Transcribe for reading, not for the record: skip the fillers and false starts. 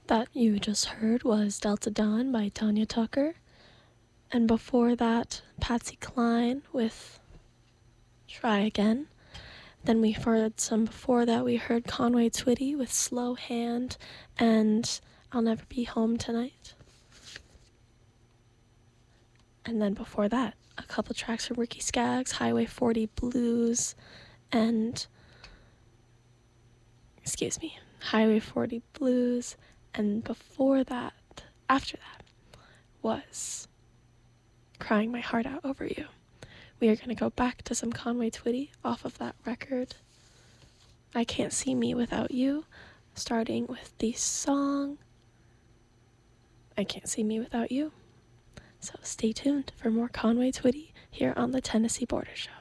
That you just heard was Delta Dawn by Tanya Tucker. And before that, Patsy Cline with Try Again. Then we heard some before that. We heard Conway Twitty with Slow Hand and I'll Never Be Home Tonight. And then before that, a couple tracks from Ricky Skaggs, Highway 40 Blues, and Highway 40 Blues. And before that, after that, was Crying My Heart Out Over You. We are going to go back to some Conway Twitty off of that record, I Can't See Me Without You, starting with the song I Can't See Me Without You. So stay tuned for more Conway Twitty here on the Tennessee Border Show.